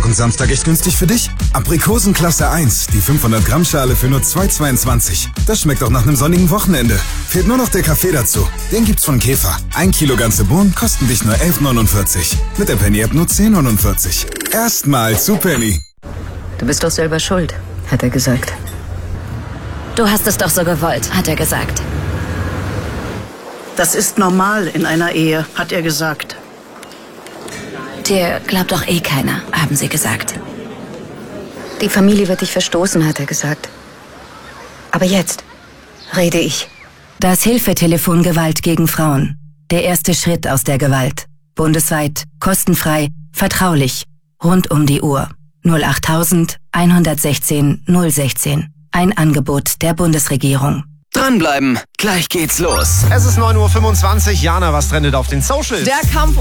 und Samstag echt günstig für dich? Aprikosen Klasse 1, die 500 Gramm Schale für nur 2,22. Das schmeckt auch nach einem sonnigen Wochenende. Fehlt nur noch der Kaffee dazu. Den gibt's von Käfer. 1 Kilo ganze Bohnen kosten dich nur 11,49. Mit der Penny-App nur 10,49. Erstmal zu Penny. Du bist doch selber schuld, hat er gesagt. Du hast es doch so gewollt, hat er gesagt. Das ist normal in einer Ehe, hat er gesagt. Dir glaubt doch eh keiner, haben sie gesagt. Die Familie wird dich verstoßen, hat er gesagt. Aber jetzt rede ich. Das Hilfetelefon Gewalt gegen Frauen. Der erste Schritt aus der Gewalt. Bundesweit, kostenfrei, vertraulich, rund um die Uhr. 08000 116 016. Ein Angebot der Bundesregierung. Dranbleiben, gleich geht's los. Es ist 9:25 Uhr. Jana, was trendet auf den Socials? Der Kampf